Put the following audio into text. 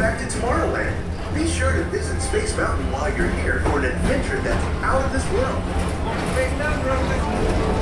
back to Tomorrowland. Be sure to visit Space Mountain while you're here for an adventure that's out of this world.